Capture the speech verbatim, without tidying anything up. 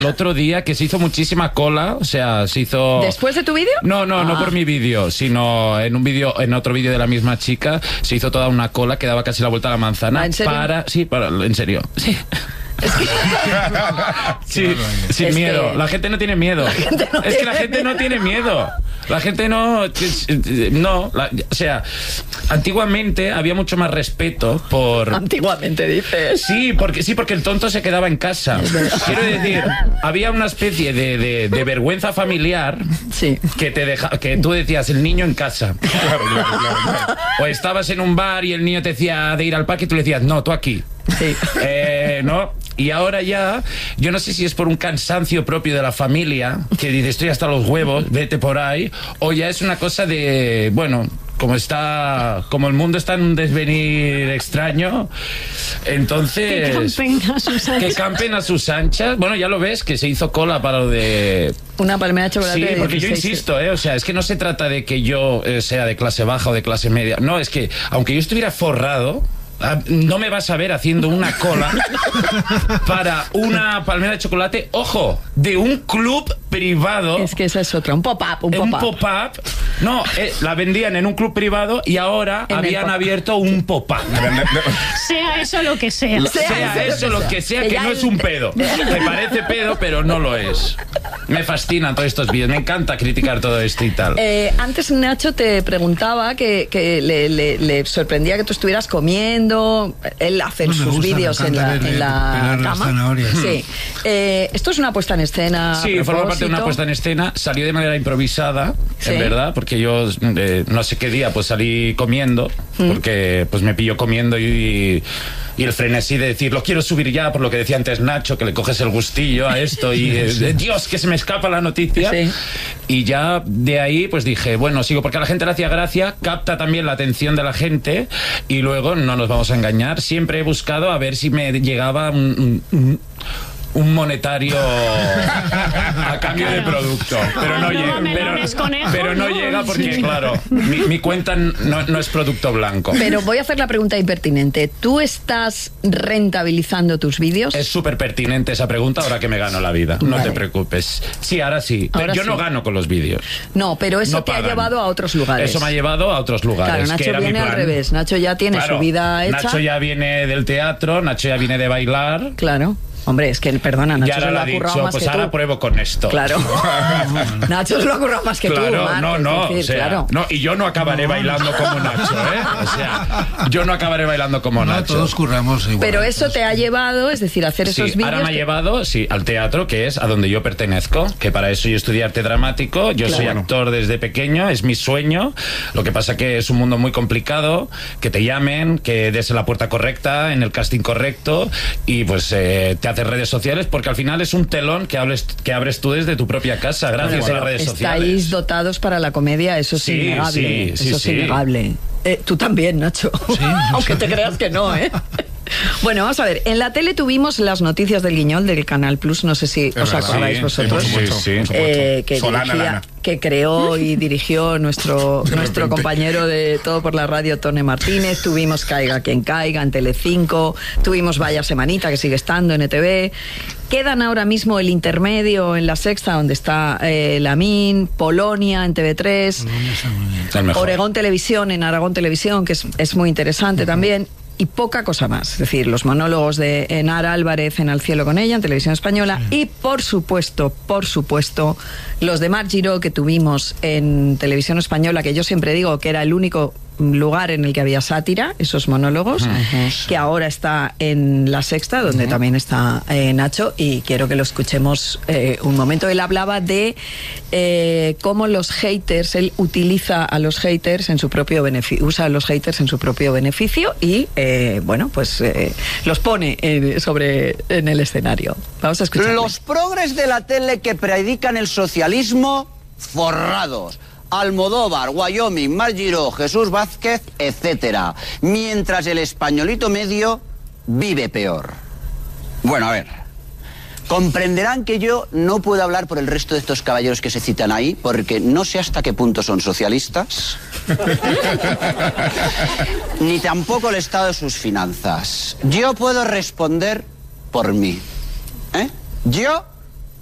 El otro día que se hizo muchísima cola, o sea, se hizo... ¿Después de tu vídeo? No, no, ah. no por mi vídeo, sino en un vídeo, en otro vídeo de la misma chica, se hizo toda una cola que daba casi la vuelta a la manzana. ¿En serio? Para, sí, para, en serio, sí. Es que... sí, sin es miedo. que... La gente no tiene miedo. No es que la gente no tiene miedo. La gente no... No, la, o sea, antiguamente había mucho más respeto por... Antiguamente, dices. Sí, porque, sí, porque el tonto se quedaba en casa. Quiero decir, había una especie de, de, de vergüenza familiar sí. que te deja, que tú decías, el niño en casa. Claro, claro, claro, claro. O estabas en un bar y el niño te decía de ir al parque y tú le decías, no, tú aquí. Sí. Eh, ¿no? Y ahora ya, yo no sé si es por un cansancio propio de la familia, que dice, estoy hasta los huevos, vete por ahí, o ya es una cosa de, bueno, como está, como el mundo está en un desvenir extraño, entonces... Que campen a sus anchas. Que campen a sus anchas. Bueno, ya lo ves, que se hizo cola para lo de... Una palmera de chocolate. Sí, porque yo insisto, ¿eh? O sea, es que no se trata de que yo eh, sea de clase baja o de clase media. No, es que, aunque yo estuviera forrado... no me vas a ver haciendo una cola para una palmera de chocolate, ojo, de un club privado. Es que esa es otra, un pop-up, un Un pop-up. pop-up. No, eh, la vendían en un club privado y ahora En habían el pop- abierto un pop-up. Sea eso lo que sea. Sea Sea eso lo que sea, Que que ya no el- es un pedo. Me parece pedo, pero no lo es. Me fascinan todos estos vídeos, me encanta criticar todo esto y tal. Eh, antes Nacho te preguntaba que, que le, le, le sorprendía que tú estuvieras comiendo. Él hace No me sus gusta, vídeos me en la, encanta en la pelar las cama. zanahorias. Sí. Eh, esto es una puesta en escena. Sí, a forma parte de una propósito. puesta en escena. Salió de manera improvisada, Sí. en verdad, porque yo eh, no sé qué día pues salí comiendo, Mm. porque pues me pilló comiendo y, y el frenesí de decir, lo quiero subir ya, por lo que decía antes Nacho, que le coges el gustillo a esto y eh, de, Dios, que se me escapa la noticia. Sí. Y ya de ahí pues dije, bueno, sigo, porque a la gente le hacía gracia, capta también la atención de la gente y luego no nos vamos a engañar, siempre he buscado a ver si me llegaba un, un, un monetario a cambio de producto, pero no No, llega, pero, menores conejos, pero no ¿no? llega porque Sí. claro, mi, mi cuenta no, no es producto blanco. Pero voy a hacer la pregunta impertinente. ¿Tú estás rentabilizando tus vídeos? Es súper pertinente esa pregunta ahora que me gano la vida. No Vale. te preocupes. Sí, ahora sí. Pero Ahora yo sí. no gano con los vídeos. No, pero eso No te ha pagan. llevado a otros lugares. Eso me ha llevado a otros lugares. Claro, que Nacho era mi viene al plan. revés. Nacho ya tiene Claro, su vida hecha. Nacho ya viene del teatro, Nacho ya viene de bailar. Claro. Hombre, es que, perdona, Nacho y ahora se lo le ha ha currado dicho, más pues que ahora tú. pruebo con esto. Claro. Nacho se lo ha currado más que tú, Claro, Marc, no, es no, decir, o sea, claro. no, y yo no acabaré bailando como Nacho, ¿eh? O sea, yo no acabaré bailando como No, Nacho. todos curramos igual. Pero eso te ha llevado, es decir, hacer Sí, esos vídeos. ahora me ha que- llevado, sí, al teatro, que es a donde yo pertenezco, que para eso yo estudié arte dramático, yo soy Claro. actor desde pequeño, es mi sueño, lo que pasa que es un mundo muy complicado, que te llamen, que des en la puerta correcta, en el casting correcto, y pues eh, te haces redes sociales, porque al final es un telón que, hables, que abres tú desde tu propia casa, gracias a las redes Estáis sociales. dotados para la comedia, eso es Sí, innegable. sí, sí, eso es sí. innegable. Eh, tú también, Nacho. Aunque te creas que no, ¿eh? Bueno, vamos a ver. En la tele tuvimos las noticias del Guiñol del Canal Plus. No sé si os verdad. acordáis Sí, vosotros. sí, sí, sí. Eh, que, Solana dirigía- Lana. que creó y dirigió nuestro, De nuestro repente. compañero de Todo por la Radio, Tone Martínez. Tuvimos Caiga quien caiga en Telecinco. Tuvimos Vaya Semanita, que sigue estando en E T V. Quedan ahora mismo el intermedio en La Sexta, donde está eh, Lamín, Polonia en T V tres. El mejor. Oregón Televisión en Aragón Televisión, que es, es muy interesante también, y poca cosa más. Es decir, los monólogos de Enara Álvarez en Al Cielo con ella, en Televisión Española, y por supuesto, por supuesto, los de Marc Giró que tuvimos en Televisión Española, que yo siempre digo que era el único lugar en el que había sátira, esos monólogos, que ahora está en La Sexta, donde también está eh, Nacho, y quiero que lo escuchemos eh, un momento. Él hablaba de eh, cómo los haters, él utiliza a los haters en su propio beneficio, usa a los haters en su propio beneficio y, eh, bueno, pues eh, los pone eh, sobre en el escenario. Vamos a escuchar. Los progres de la tele que predican el socialismo, forrados. Almodóvar, Wyoming, Marc Giró, Jesús Vázquez, etcétera. Mientras el españolito medio vive peor. Bueno, a ver. Comprenderán que yo no puedo hablar por el resto de estos caballeros que se citan ahí, porque no sé hasta qué punto son socialistas, ni tampoco el estado de sus finanzas. Yo puedo responder por mí. ¿Eh? Yo